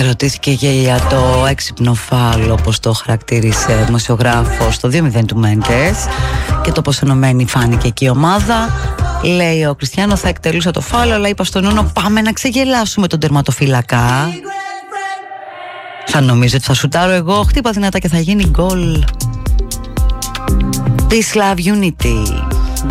Ρωτήθηκε για το έξυπνο φάουλ, όπως το χαρακτήρισε δημοσιογράφος, στο 2-0 του Μέντες και το πόσο ενωμένη φάνηκε εκεί η ομάδα. Λέει ο Κριστιάνο θα εκτελούσε το φάουλ, αλλά είπα στον Νούνο πάμε να ξεγελάσουμε τον τερματοφύλακα. Θα νομίζω ότι θα σουτάρω εγώ, χτύπα δυνατά και θα γίνει γκολ. Peace, love, unity.